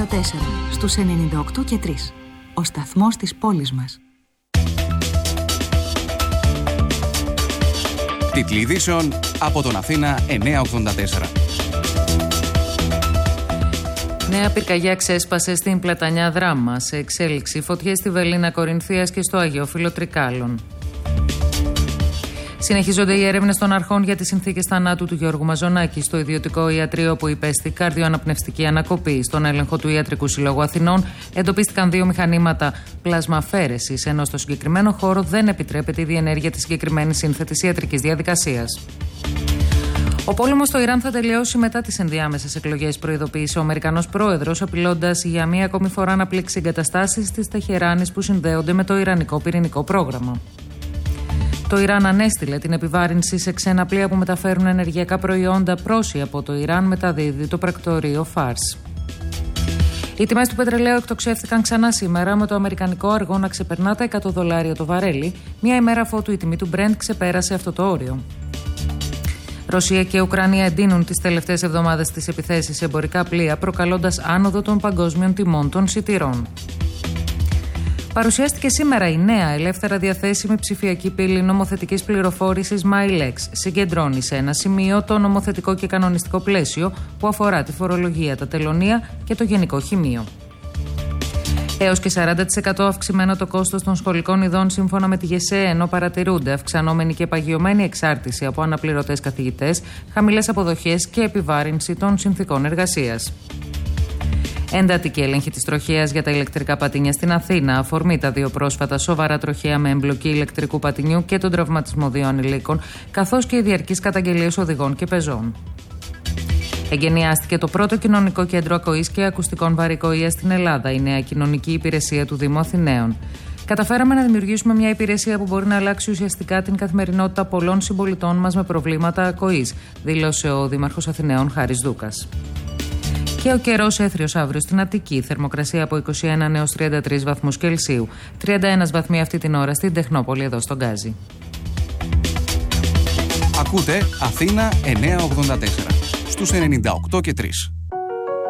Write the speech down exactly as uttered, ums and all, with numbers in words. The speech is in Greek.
ογδόντα τέσσερα στους ενενήντα οκτώ και τρία. Ο σταθμός της πόλης μας. Τίτλοι ειδήσεων από τον Αθήνα εννιακόσια ογδόντα τέσσερα. Νέα πυρκαγιά ξέσπασε στην Πλατανιά Δράμα. Σε εξέλιξη φωτιές στη Βελίνα Κορινθίας και στο Αγιόφυλλο Τρικάλων. Συνεχίζονται οι έρευνες των αρχών για τις συνθήκες θανάτου του Γιώργου Μαζονάκη στο ιδιωτικό ιατρείο που υπέστη καρδιοαναπνευστική ανακοπή. Στον έλεγχο του Ιατρικού Συλλόγου Αθηνών εντοπίστηκαν δύο μηχανήματα πλασμαφαίρεσης, ενώ στο συγκεκριμένο χώρο δεν επιτρέπεται η διενέργεια της συγκεκριμένης σύνθετης ιατρικής διαδικασίας. Ο πόλεμος στο Ιράν θα τελειώσει μετά τις ενδιάμεσες εκλογές, προειδοποίησε ο Αμερικανός πρόεδρος, απειλώντας για μία ακόμη φορά να πλήξει εγκαταστάσεις της Τεχεράνης που συνδέονται με το Ιρανικό πυρηνικό πρόγραμμα. Το Ιράν ανέστειλε την επιβάρυνση σε ξένα πλοία που μεταφέρουν ενεργειακά προϊόντα προς ή από το Ιράν, μεταδίδει το πρακτορείο Φάρς. Οι τιμές του πετρελαίου εκτοξεύτηκαν ξανά σήμερα, με το αμερικανικό αργό να ξεπερνά τα εκατό δολάρια το βαρέλι, μια ημέρα αφότου η τιμή του Brent ξεπέρασε αυτό το όριο. Ρωσία και Ουκρανία εντείνουν τις τελευταίες εβδομάδες τις επιθέσεις σε εμπορικά πλοία, προκαλώντας άνοδο των παγκόσμιων τιμών των σιτηρών. Παρουσιάστηκε σήμερα η νέα ελεύθερα διαθέσιμη ψηφιακή πύλη νομοθετικής πληροφόρησης MyLex. Συγκεντρώνει σε ένα σημείο το νομοθετικό και κανονιστικό πλαίσιο που αφορά τη φορολογία, τα τελωνεία και το γενικό χημείο. Έως και σαράντα τοις εκατό αυξημένο το κόστος των σχολικών ειδών σύμφωνα με τη ΓΕΣΕ, ενώ παρατηρούνται αυξανόμενη και παγιωμένη εξάρτηση από αναπληρωτές καθηγητές, χαμηλές αποδοχές και επιβάρυνση των συνθηκών εργασίας. Εντατική έλεγχη της τροχέας για τα ηλεκτρικά πατίνια στην Αθήνα, αφορμή τα δύο πρόσφατα σοβαρά τροχαία με εμπλοκή ηλεκτρικού πατινιού και τον τραυματισμό δύο ανηλίκων, καθώς και οι διαρκείς καταγγελίες οδηγών και πεζών. Εγκαινιάστηκε το πρώτο κοινωνικό κέντρο ακοής και ακουστικών βαρικοΐας στην Ελλάδα, η νέα κοινωνική υπηρεσία του Δήμου Αθηναίων. Καταφέραμε να δημιουργήσουμε μια υπηρεσία που μπορεί να αλλάξει ουσιαστικά την καθημερινότητα πολλών συμπολιτών μας με προβλήματα ακοής, δήλωσε ο Δήμαρχος Αθηναίων Χάρης Δούκας. Και ο καιρός έθριος αύριο στην Αττική, θερμοκρασία από είκοσι ένα έως τριάντα τρεις βαθμούς Κελσίου, τριάντα ένα βαθμοί αυτή την ώρα στην Τεχνόπολη εδώ στον Γκάζι. Ακούτε Αθήνα εννιακόσια ογδόντα τέσσερα στους ενενήντα οκτώ και τρία.